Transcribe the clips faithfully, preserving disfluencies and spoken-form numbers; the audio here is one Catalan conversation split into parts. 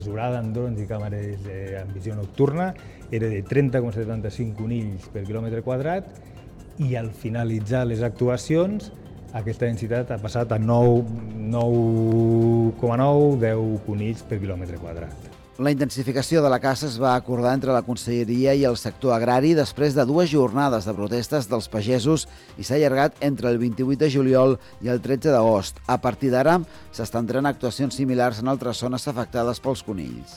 Mesurada amb drons i càmeres eh, amb visió nocturna era de trenta coma setanta-cinc conills per quilòmetre quadrat i al finalitzar les actuacions aquesta densitat ha passat a nou coma nou deu conills per quilòmetre quadrat. La intensificació de la caça es va acordar entre la Conselleria i el sector agrari després de dues jornades de protestes dels pagesos i s'ha allargat entre el vint-i-vuit de juliol i el tretze d'agost. A partir d'ara s'estendran actuacions similars en altres zones afectades pels conills.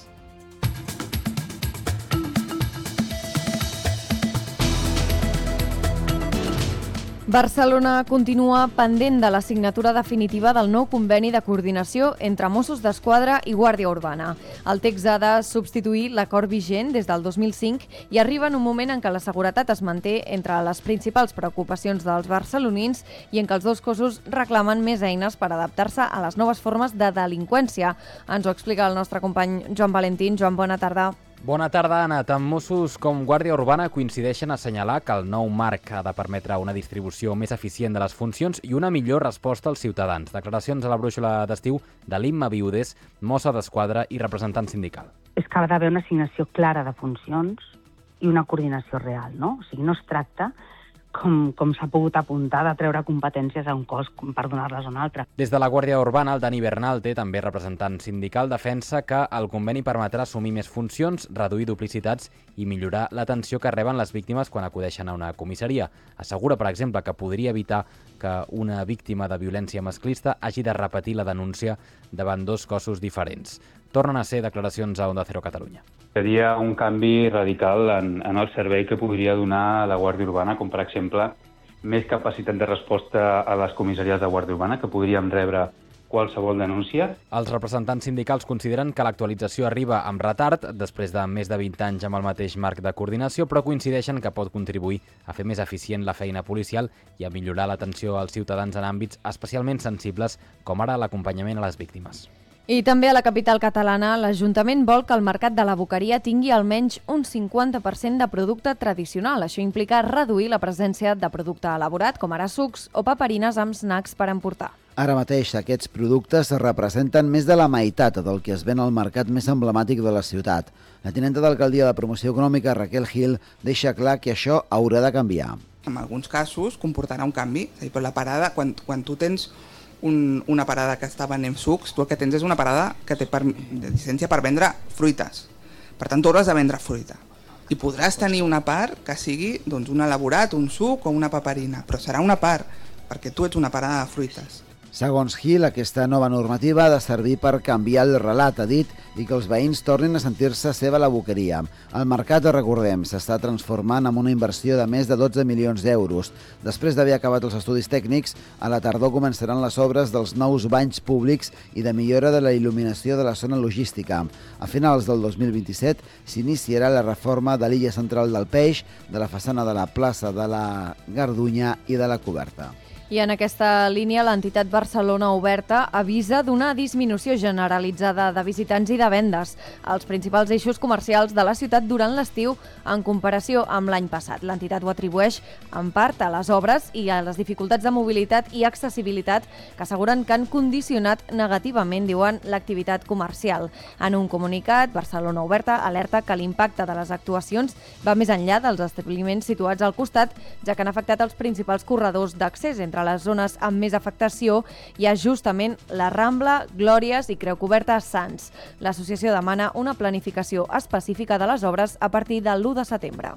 Barcelona continua pendent de la signatura definitiva del nou conveni de coordinació entre Mossos d'Esquadra i Guàrdia Urbana. El text ha de substituir l'acord vigent des del dos mil cinc i arriba en un moment en què la seguretat es manté entre les principals preocupacions dels barcelonins i en què els dos cossos reclamen més eines per adaptar-se a les noves formes de delinqüència. Ens ho explica el nostre company Joan Valentín. Joan, bona tarda. Bona tarda, Anna. Tant Mossos com Guàrdia Urbana coincideixen a assenyalar que el nou marc ha de permetre una distribució més eficient de les funcions i una millor resposta als ciutadans. Declaracions a la brúixola d'estiu de l'Imma Viudes, mossa d'Esquadra i representant sindical. És que ha d'haver una assignació clara de funcions i una coordinació real, no? O sigui, no es tracta, com, com s'ha pogut apuntar, de treure competències a un cos per donar-les a un altre. Des de la Guàrdia Urbana, el Dani Bernalte, també representant sindical, defensa que el conveni permetrà assumir més funcions, reduir duplicitats i millorar l'atenció que reben les víctimes quan acudeixen a una comissaria. Assegura, per exemple, que podria evitar que una víctima de violència masclista hagi de repetir la denúncia davant dos cossos diferents. Tornen a ser declaracions a Onda Cero Catalunya. Seria un canvi radical en, en el servei que podria donar la Guàrdia Urbana, com per exemple més capacitat de resposta a les comissaries de Guàrdia Urbana, que podríem rebre qualsevol denúncia. Els representants sindicals consideren que l'actualització arriba amb retard, després de més de vint anys amb el mateix marc de coordinació, però coincideixen que pot contribuir a fer més eficient la feina policial i a millorar l'atenció als ciutadans en àmbits especialment sensibles, com ara l'acompanyament a les víctimes. I també a la capital catalana, l'Ajuntament vol que el mercat de la boqueria tingui almenys un cinquanta per cent de producte tradicional. Això implica reduir la presència de producte elaborat, com ara sucs o paperines amb snacks per emportar. Ara mateix aquests productes representen més de la meitat del que es ven al mercat més emblemàtic de la ciutat. La tinenta d'alcaldia de Promoció Econòmica, Raquel Gil, deixa clar que això haurà de canviar. En alguns casos comportarà un canvi, és a dir, per la parada, quan, quan tu tens un, una parada que està venent sucs, tu el que tens és una parada que té per, de llicència per vendre fruites. Per tant, tu hauràs de vendre fruita. I podràs tenir una part que sigui doncs, un elaborat, un suc o una paperina, però serà una part, perquè tu ets una parada de fruites. Segons Gil, aquesta nova normativa ha de servir per canviar el relat, ha dit, i que els veïns tornin a sentir-se seva la boqueria. El mercat, recordem, s'està transformant en una inversió de més de dotze milions d'euros. Després d'haver acabat els estudis tècnics, a la tardor començaran les obres dels nous banys públics i de millora de la il·luminació de la zona logística. A finals del dos mil vint-i-set s'iniciarà la reforma de l'illa central del Peix, de la façana de la plaça de la Gardunya i de la coberta. I en aquesta línia, l'entitat Barcelona Oberta avisa d'una disminució generalitzada de visitants i de vendes als principals eixos comercials de la ciutat durant l'estiu en comparació amb l'any passat. L'entitat ho atribueix en part a les obres i a les dificultats de mobilitat i accessibilitat que asseguren que han condicionat negativament, diuen, l'activitat comercial. En un comunicat, Barcelona Oberta alerta que l'impacte de les actuacions va més enllà dels establiments situats al costat, ja que han afectat els principals corredors d'accés entre les zones amb més afectació hi ha justament la Rambla, Glòries i Creu Coberta Sants. L'associació demana una planificació específica de les obres a partir de l'u de setembre.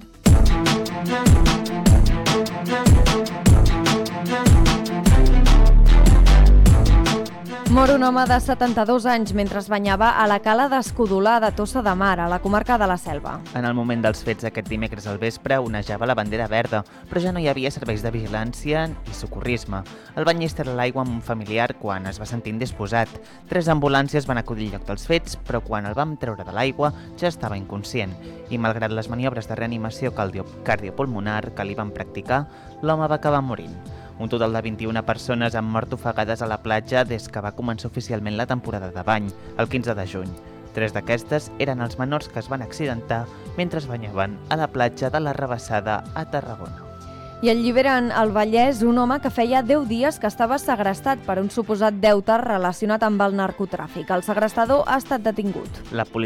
Mor un home de setanta-dos anys mentre es banyava a la cala d'Escudolà de Tossa de Mar, a la comarca de la Selva. En el moment dels fets aquest dimecres al vespre onejava la bandera verda, però ja no hi havia serveis de vigilància ni socorrisme. El banyista era a l'aigua amb un familiar quan es va sentir indisposat. Tres ambulàncies van acudir al lloc dels fets, però quan el vam treure de l'aigua ja estava inconscient. I malgrat les maniobres de reanimació cardiopulmonar que li van practicar, l'home va acabar morint. Un total de vint-i-una persones han mort ofegades a la platja des que va començar oficialment la temporada de bany, el quinze de juny. Tres d'aquestes eren els menors que es van accidentar mentre es banyaven a la platja de la Rabassada a Tarragona. I alliberen al Vallès un home que feia deu dies que estava segrestat per un suposat deute relacionat amb el narcotràfic. El segrestador ha estat detingut. La policia